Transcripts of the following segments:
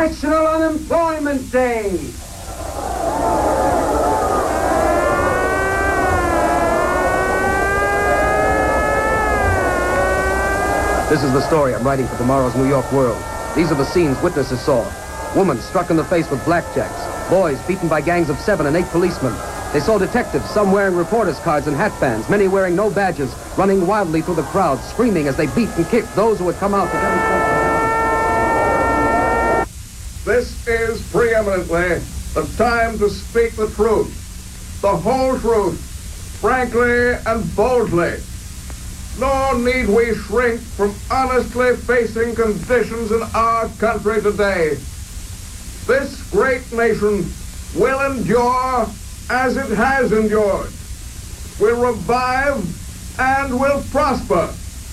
National Unemployment Day. This is the story I'm writing for tomorrow's New York World. These are the scenes witnesses saw. Women struck in the face with blackjacks. Boys beaten by gangs of 7 and 8 policemen. They saw detectives, some wearing reporters' cards and hat bands, many wearing no badges, running wildly through the crowd, screaming as they beat and kicked those who had come out to demonstrate. This is preeminently the time to speak the truth, the whole truth, frankly and boldly. Nor need we shrink from honestly facing conditions in our country today. This great nation will endure as it has endured, will revive and will prosper.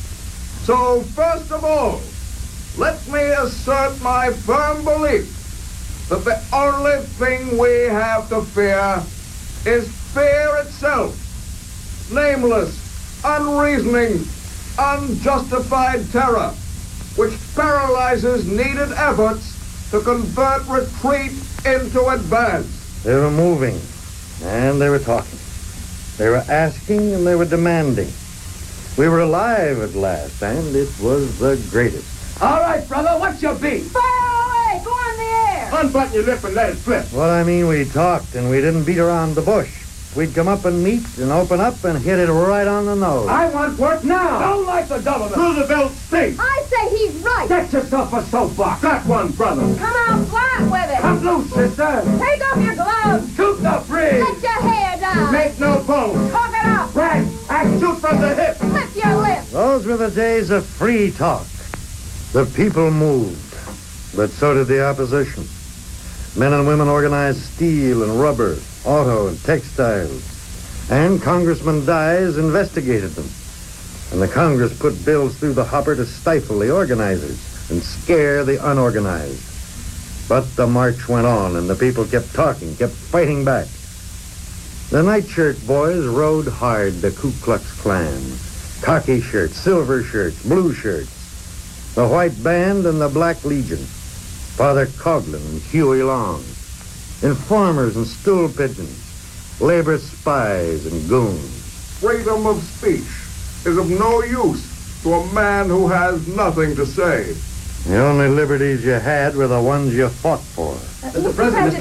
So first of all, let me assert my firm belief that the only thing we have to fear is fear itself, nameless, unreasoning, unjustified terror, which paralyzes needed efforts to convert retreat into advance. They were moving, and they were talking. They were asking, and they were demanding. We were alive at last, and it was the greatest. All right, brother, what's your beat? Fire away! Go on the air! Unbutton your lip and let it slip. What I mean, we talked, and we didn't beat around the bush. We'd come up and meet and open up and hit it right on the nose. I want work now. Don't like the government. Roosevelt state. I say he's right. Get yourself a soapbox. Got one, brother. Come out flat with it. Come loose, sister. Take off your gloves. Shoot the bridge. Let your hair down. Make no bones. Cough it up. Brag. Act. Shoot from the hip. Flip your lips. Those were the days of free talk. The people moved, but so did the opposition. Men and women organized steel and rubber, auto and textiles. And Congressman Dyes investigated them. And the Congress put bills through the hopper to stifle the organizers and scare the unorganized. But the march went on, and the people kept talking, kept fighting back. The nightshirt boys rode hard the Ku Klux Klan. Khaki shirts, silver shirts, blue shirts. The White Band and the Black Legion. Father Coughlin and Huey Long. Informers and stool pigeons. Labor spies and goons. Freedom of speech is of no use to a man who has nothing to say. The only liberties you had were the ones you fought for. Mr.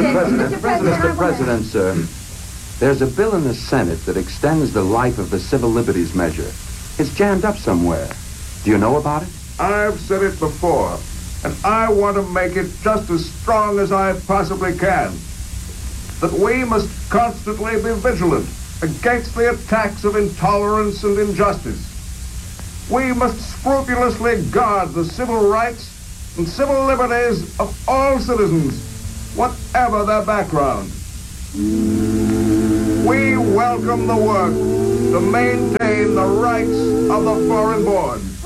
President, sir. There's a bill in the Senate that extends the life of the civil liberties measure. It's jammed up somewhere. Do you know about it? I've said it before, and I want to make it just as strong as I possibly can. That we must constantly be vigilant against the attacks of intolerance and injustice. We must scrupulously guard the civil rights and civil liberties of all citizens, whatever their background. We welcome the work to maintain the rights of the foreign-born.